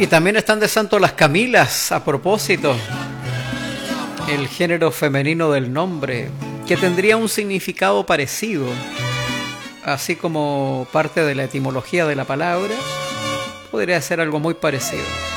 Y también están de santo las Camilas, a propósito, el género femenino del nombre, que tendría un significado parecido, así como parte de la etimología de la palabra, podría ser algo muy parecido.